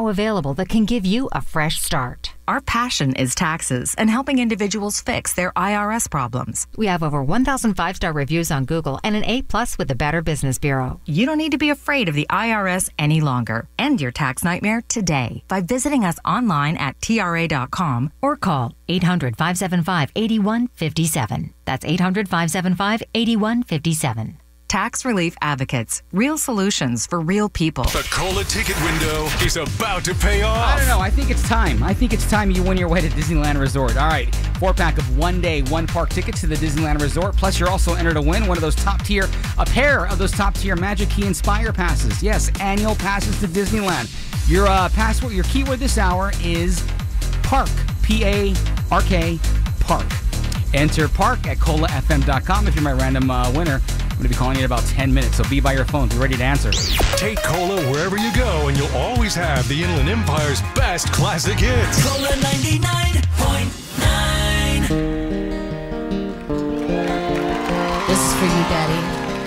now available that can give you a fresh start. Our passion is taxes and helping individuals fix their IRS problems. We have over 1,000 5-star reviews on Google and an A+ with the Better Business Bureau. You don't need to be afraid of the IRS any longer. End your tax nightmare today by visiting us online at TRA.com or call 800-575-8157. That's 800-575-8157. Tax Relief Advocates. Real solutions for real people. The Cola ticket window is about to pay off. I don't know. I think it's time. You win your way to Disneyland Resort. All right. 4-pack of 1-day, 1-park tickets to the Disneyland Resort. Plus, you're also entered to win a pair of those top-tier Magic Key Inspire passes. Yes, annual passes to Disneyland. Your password, your keyword this hour is PARK. P-A-R-K, PARK. Enter PARK at colafm.com if you're my random winner. I'm going to be calling you in about 10 minutes, so be by your phone. Be ready to answer. Take Cola wherever you go, and you'll always have the Inland Empire's best classic hits. Cola 99.9. This is for you, Daddy.